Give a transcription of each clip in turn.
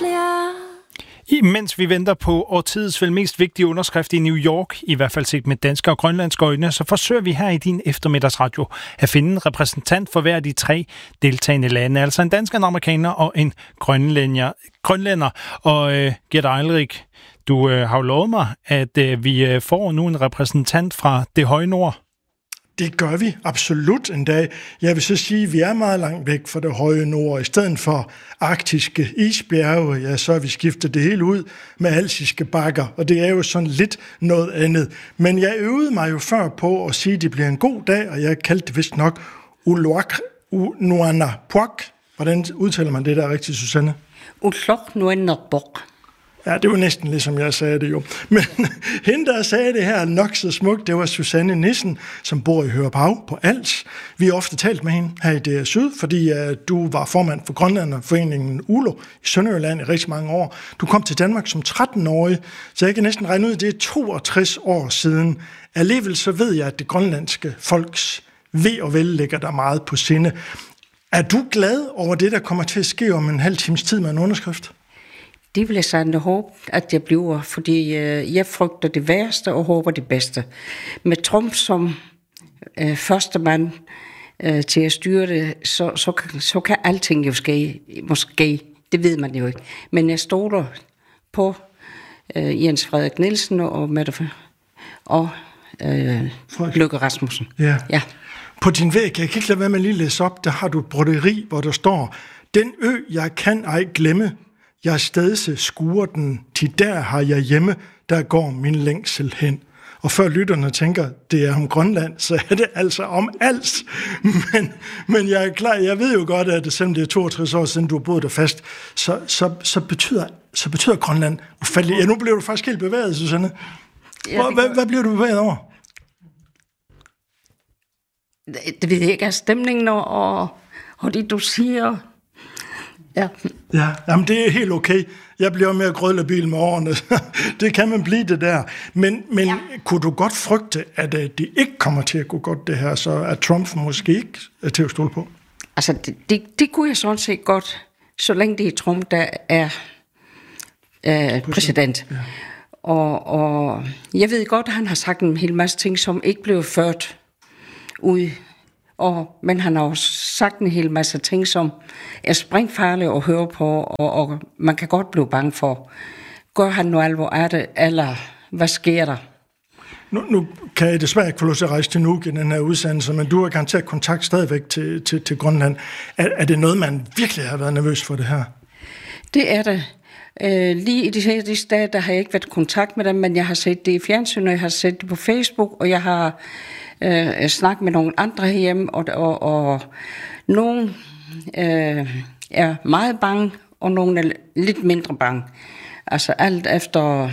clear. Imens vi venter på årtidets vel mest vigtige underskrift i New York, i hvert fald set med danske og grønlandske øjne, så forsøger vi her i din eftermiddagsradio at finde en repræsentant for hver af de 3 deltagende lande. Altså en dansker, en amerikaner og en grønlænder. Og Gert Eilrik, du har jo lovet mig, at vi får nu en repræsentant fra det høje nord. Det gør vi absolut en dag. Jeg vil så sige, at vi er meget langt væk fra det høje nord. I stedet for arktiske isbjerge, ja, så har vi skiftet det hele ud med alsiske bakker, og det er jo sådan lidt noget andet. Men jeg øvede mig jo før på at sige, at det bliver en god dag, og jeg kaldte det vist nok Uluak Nuanapuak. Hvordan udtaler man det der rigtigt, Susanne? Uluak Nuanapuak. Ja, det var næsten ligesom jeg sagde det jo. Men hende, der sagde det her nok så smukt, det var Susanne Nissen, som bor i Hørepav på Als. Vi har ofte talt med hende her i DR Syd, fordi du var formand for Grønlanderforeningen ULO i Sønderjylland i rigtig mange år. Du kom til Danmark som 13-årig, så jeg kan næsten regne ud, at det er 62 år siden. Alligevel så ved jeg, at det grønlandske folks ve og vel ligger der meget på sinde. Er du glad over det, der kommer til at ske om en halv times tid med en underskrift? Det vil jeg sandelig håbe, at jeg bliver, fordi jeg frygter det værste og håber det bedste. Med Trump som første mand til at styre det, så kan alting jo ske. Måske, det ved man jo ikke. Men jeg stoler på Jens Frederik Nielsen og Mette og Løkke Rasmussen. Ja. På din væg, jeg kan ikke lade være med at lige læse op, der har du et broderi, hvor der står: Den ø, jeg kan ej glemme, jeg stedse skuer den, til der har jeg hjemme, der går min længsel hen. Og før lytterne tænker, det er om Grønland, så er det altså om Als. Men jeg er klar, jeg ved jo godt, at selvom det er 62 år siden, du har boet der fast, så betyder Grønland ufatteligt. Ja, nu bliver du faktisk helt bevæget, Susanne. Hvad bliver du bevæget over? Det ved jeg ikke, af stemningen og det, du siger. Ja, jamen det er helt okay. Jeg bliver mere grødlabil med årene. Det kan man blive det der. Men kunne du godt frygte, at det ikke kommer til at gå godt det her, så at Trump måske ikke er til at stole på? Altså, det kunne jeg sådan set godt, så længe det er Trump, der er præsident. Ja. Og jeg ved godt, at han har sagt en hel masse ting, som ikke blev ført ud. Men han har også sagt en hel masse ting, som er springfarlige at høre på, og man kan godt blive bange for, gør han nu alvor af det, eller hvad sker der? Nu kan jeg desværre ikke få lov til at rejse til Nuuk i den her udsendelse, men du har garanteret kontakt stadigvæk til Grønland. Er det noget, man virkelig har været nervøs for det her? Det er det. Lige i de steder, der har jeg ikke været i kontakt med dem, men jeg har set det i fjernsynet, jeg har set det på Facebook, og jeg har snakket med nogle andre herhjemme, og nogle er meget bange, og nogle er lidt mindre bange. Altså alt efter,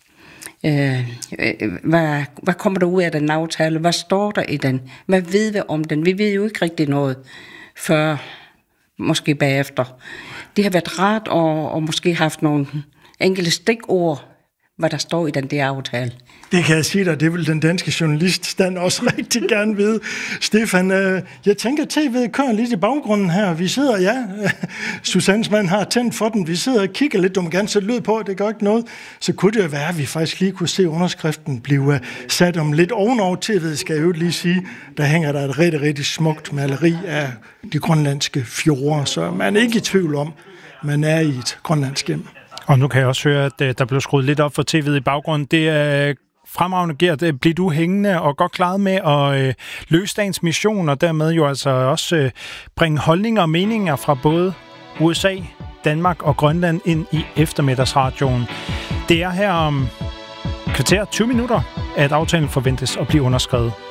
hvad kommer der ud af den aftale? Hvad står der i den? Hvad ved vi om den? Vi ved jo ikke rigtig noget før, måske bagefter. Det har været rart, og måske haft nogle enkelte stikord, hvad der står i den der aftale. Det kan jeg sige dig, det vil den danske journalist Stan også rigtig gerne vide. Stefan, jeg tænker, tv'et kører lidt i baggrunden her. Vi sidder, Susannes mand har tændt for den. Vi sidder og kigger lidt, du må gerne sætte lyd på, det gør ikke noget. Så kunne det jo være, at vi faktisk lige kunne se underskriften blive sat om lidt ovenover tv'et, skal jeg jo lige sige. Der hænger der et rigtig, rigtig smukt maleri af de grønlandske fjorde, så man er ikke i tvivl om, man er i et grønlandsk hjem. Og nu kan jeg også høre, at der blev skruet lidt op for tv'et i baggrunden. Det er fremragende, Gert. Bliver du hængende og godt klaret med at løse dagens mission, og dermed jo altså også bringe holdninger og meninger fra både USA, Danmark og Grønland ind i eftermiddagsradioen. Det er her om kvarter 20 minutter, at aftalen forventes at blive underskrevet.